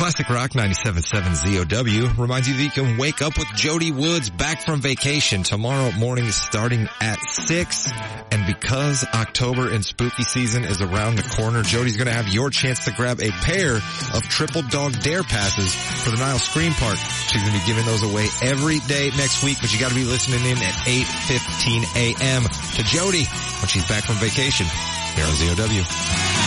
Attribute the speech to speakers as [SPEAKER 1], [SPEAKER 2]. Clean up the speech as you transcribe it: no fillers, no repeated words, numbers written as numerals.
[SPEAKER 1] Classic Rock 97.7 ZOW reminds you that you can wake up with Jody Woods back from vacation tomorrow morning starting at 6. And because October and spooky season is around the corner, Jody's going to have your chance to grab a pair of Triple Dog Dare passes for the Nile Scream Park. She's going to be giving those away every day next week, but you got to be listening in at 8:15 a.m. to Jody when she's back from vacation here on ZOW.